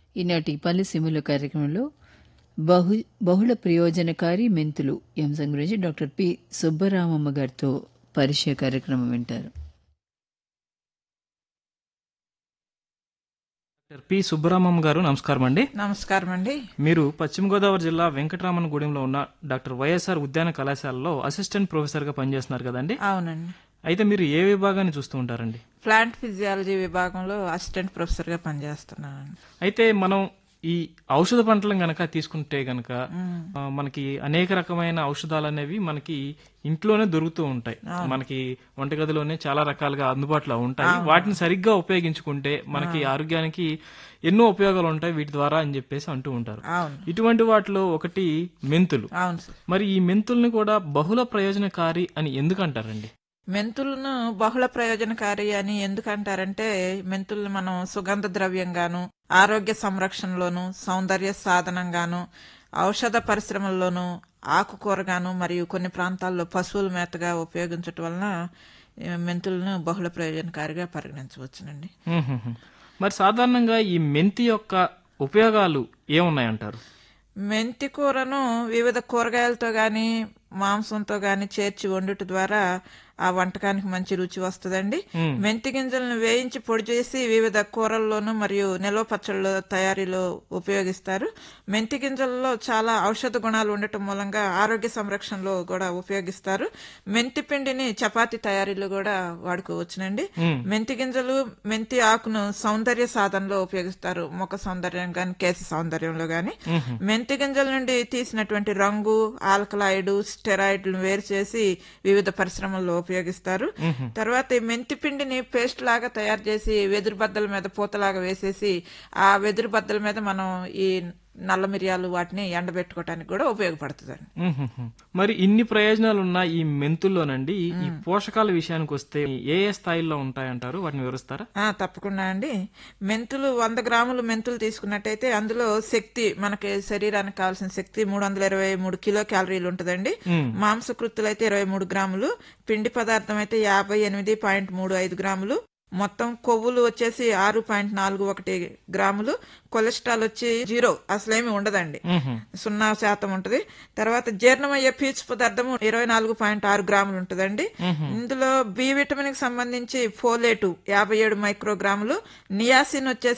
ఈనాటి పల్లె సిముల కార్యక్రమంలో బహుళ ప్రయోజనకారి మెంతులు ఈ అంశం గురించి డాక్టర్ పి సుబ్బరామమ్మ గారితో పరిచయ కార్యక్రమం వింటారు. డాక్టర్ పి సుబ్బరామమ్మ గారు నమస్కారం అండి. నమస్కారం అండి. మీరు పశ్చిమ గోదావరి జిల్లా వెంకటరామనగూడెంలో ఉన్న డాక్టర్ వైఎస్ఆర్ ఉద్యాన కళాశాలలో అసిస్టెంట్ ప్రొఫెసర్ గా పనిచేస్తున్నారు కదండి. అవునండి. అయితే మీరు ఏ విభాగాన్ని చూస్తూ ఉంటారండి? ప్లాంట్ ఫిజియాలజీ విభాగంలో అసిస్టెంట్ ప్రొఫెసర్ గా పనిచేస్తున్నాను. అయితే మనం ఈ ఔషధ పంటలను గనక తీసుకుంటే గనక మనకి అనేక రకమైన ఔషధాలు అనేవి మనకి ఇంట్లోనే దొరుకుతూ ఉంటాయి. మనకి వంటగదిలోనే చాలా రకాలుగా అందుబాటులో ఉంటాయి. వాటిని సరిగ్గా ఉపయోగించుకుంటే మనకి ఆరోగ్యానికి ఎన్నో ఉపయోగాలు ఉంటాయి వీటి ద్వారా అని చెప్పేసి అంటూ ఉంటారు. ఇటువంటి వాటిలో ఒకటి మెంతులు. మరి ఈ మెంతుల్ని కూడా బహుళ ప్రయోజనకారి అని ఎందుకు అంటారండి? మెంతులను బహుళ ప్రయోజనకారి అని ఎందుకంటారంటే, మెంతులను మనం సుగంధ ద్రవ్యంగాను, ఆరోగ్య సంరక్షణలోను, సౌందర్య సాధనంగాను, ఔషధ పరిశ్రమల్లోనూ, ఆకుకూరగాను మరియు కొన్ని ప్రాంతాల్లో పశువుల మేతగా ఉపయోగించటం వలన మెంతులను బహుళ ప్రయోజనకారిగా పరిగణించవచ్చునండి. మరి సాధారణంగా ఈ మెంతి యొక్క ఉపయోగాలు ఏమున్నాయంటారు? మెంతి కూరను వివిధ కూరగాయలతో గాని మాంసంతో గాని చేర్చి వండుట ద్వారా ఆ వంటకానికి మంచి రుచి వస్తుందండి. మెంతి గింజలను వేయించి పొడి చేసి వివిధ కూరల్లోనూ మరియు నిల్వ పచ్చళ్ళ తయారీలో ఉపయోగిస్తారు. మెంతి గింజల్లో చాలా ఔషధ గుణాలు ఉండటం మూలంగా ఆరోగ్య సంరక్షణలో కూడా ఉపయోగిస్తారు. మెంతి పిండిని చపాతీ తయారీలో కూడా వాడుకోవచ్చునండి. మెంతి గింజలు, మెంతి ఆకును సౌందర్య సాధనలో ఉపయోగిస్తారు. ముఖ సౌందర్యం గాని, కేశ సౌందర్యంలో గాని. మెంతి గింజల నుండి తీసినటువంటి రంగు, ఆల్కలాయిడ్, స్టెరాయిడ్లను వేరు చేసి వివిధ పరిశ్రమల్లో ఉపయోగిస్తారు. తర్వాత ఈ మెంతి పిండిని పేస్ట్ లాగా తయారు చేసి వెదురు బద్దల మీద పూతలాగా వేసేసి ఆ వెదురు బద్దల మీద మనం ఈ నల్ల మిరియాలు వాటిని ఎండబెట్టుకోవటానికి కూడా ఉపయోగపడుతుంది. మరి ఇన్ని ప్రయోజనాలు ఉన్న ఈ మెంతుల్లోనండి ఈ పోషకాల విషయానికి వస్తే ఏ ఏ స్థాయిలో ఉంటాయంటారు? వాటిని వివరిస్తారా? తప్పకుండా అండి. మెంతులు 100 గ్రాములు మెంతులు తీసుకున్నట్టయితే అందులో శక్తి, మనకి శరీరానికి కావాల్సిన శక్తి 323 కిలో క్యాలరీలు ఉంటుందండి. మాంసకృత్తులు అయితే 23 గ్రాములు, పిండి పదార్థం అయితే 58.35 గ్రాములు, మొత్తం కొవ్వులు వచ్చేసి 6.41 గ్రాములు, కొలెస్ట్రాల్ వచ్చి 0, అసలేమి ఉండదండి, 0% ఉంటది. తర్వాత జీర్ణమయ్యే పీచు పదార్థము 24.6 గ్రాములు ఉంటుందండి. ఇందులో బి విటమిన్ కి సంబంధించి ఫోలేటు 57 మైక్రోగ్రాములు, నియాసిన్ వచ్చేసి